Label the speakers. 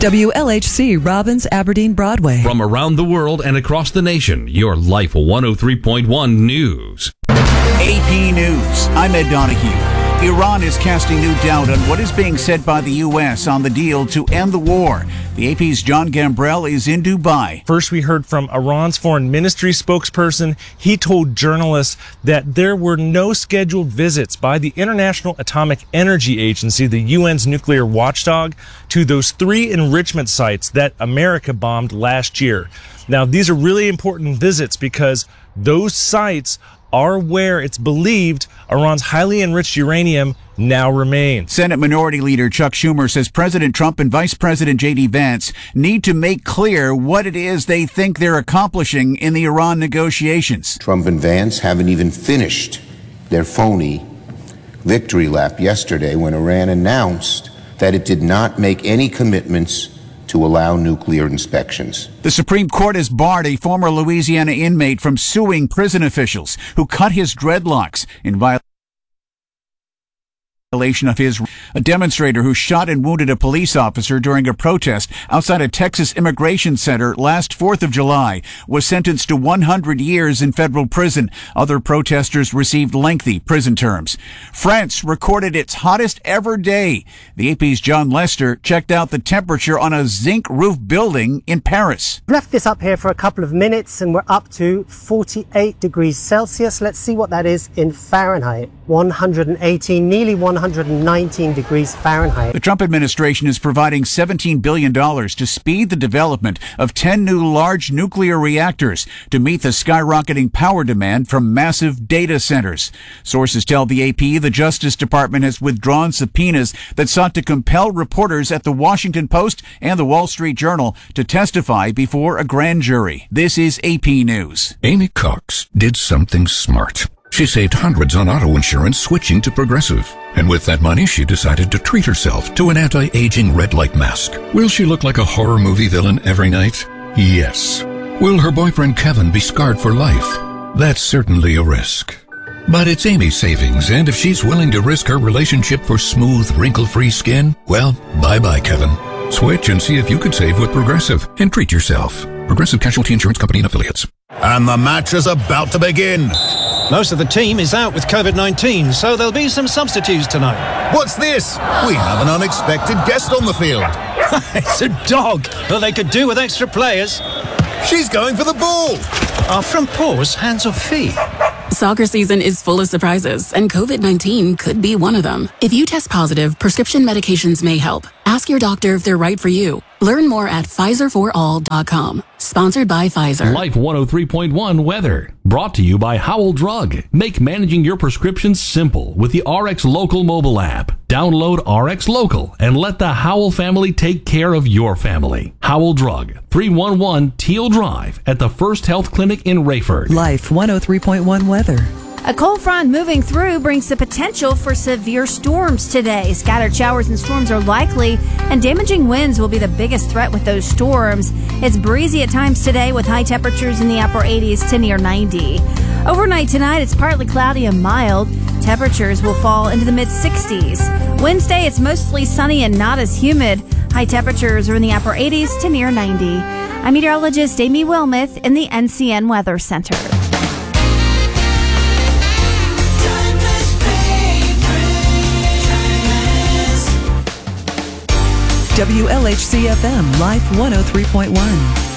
Speaker 1: WLHC Robbins, Aberdeen, Broadway.
Speaker 2: From around the world and across the nation, your Life 103.1 News.
Speaker 3: AP News. I'm Ed Donahue. Iran is casting new doubt on what is being said by the U.S. on the deal to end the war. The AP's John Gambrell is in Dubai.
Speaker 4: First, we heard from Iran's foreign ministry spokesperson. He told journalists that there were no scheduled visits by the International Atomic Energy Agency, the UN's nuclear watchdog, to those 3 enrichment sites that America bombed last year. Now, these are really important visits because those sites are where it's believed Iran's highly enriched uranium now remains.
Speaker 3: Senate Minority Leader Chuck Schumer says President Trump and Vice President J.D. Vance need to make clear what it is they think they're accomplishing in the Iran negotiations.
Speaker 5: Trump and Vance haven't even finished their phony victory lap yesterday when Iran announced that it did not make any commitments to allow nuclear inspections.
Speaker 3: The Supreme Court has barred a former Louisiana inmate from suing prison officials who cut his dreadlocks in violation of a demonstrator who shot and wounded a police officer during a protest outside a Texas immigration center last 4th of July was sentenced to 100 years in federal prison. Other protesters received lengthy prison terms. France recorded its hottest ever day. The AP's John Lester checked out the temperature on a zinc roof building in Paris.
Speaker 6: I've left this up here for a couple of minutes and we're up to 48 degrees Celsius. Let's see what that is in Fahrenheit. 118, nearly 119 degrees Fahrenheit.
Speaker 3: The Trump administration is providing $17 billion to speed the development of 10 new large nuclear reactors to meet the skyrocketing power demand from massive data centers. Sources tell the AP the Justice Department has withdrawn subpoenas that sought to compel reporters at the Washington Post and the Wall Street Journal to testify before a grand jury. This is AP News.
Speaker 7: Amy Cox did something smart. She saved hundreds on auto insurance switching to Progressive. And with that money, she decided to treat herself to an anti-aging red light mask. Will she look like a horror movie villain every night? Yes. Will her boyfriend Kevin be scarred for life? That's certainly a risk. But it's Amy's savings, and if she's willing to risk her relationship for smooth, wrinkle-free skin, well, bye-bye, Kevin. Switch and see if you could save with Progressive and treat yourself. Progressive Casualty Insurance Company and Affiliates.
Speaker 8: And the match is about to begin.
Speaker 9: Most of the team is out with COVID-19, so there'll be some substitutes tonight.
Speaker 8: What's this? We have an unexpected guest on the field.
Speaker 9: It's a dog. Well, they could do with extra players.
Speaker 8: She's going for the ball.
Speaker 9: Are front paws hands or feet?
Speaker 10: Soccer season is full of surprises, and COVID-19 could be one of them. If you test positive, prescription medications may help. Ask your doctor if they're right for you. Learn more at PfizerForAll.com. Sponsored by Pfizer.
Speaker 2: Life 103.1 weather. Brought to you by Howell Drug. Make managing your prescriptions simple with the RX Local mobile app. Download RX Local and let the Howell family take care of your family. Howell Drug, 311 Teal Drive at the First Health Clinic in Rayford.
Speaker 1: Life 103.1 weather.
Speaker 11: A cold front moving through brings the potential for severe storms today. Scattered showers and storms are likely, and damaging winds will be the biggest threat with those storms. It's breezy at times today with high temperatures in the upper 80s to near 90. Overnight tonight, it's partly cloudy and mild. Temperatures will fall into the mid-60s. Wednesday, it's mostly sunny and not as humid. High temperatures are in the upper 80s to near 90. I'm meteorologist Amy Wilmoth in the NCN Weather Center.
Speaker 1: WLHC FM, Life 103.1.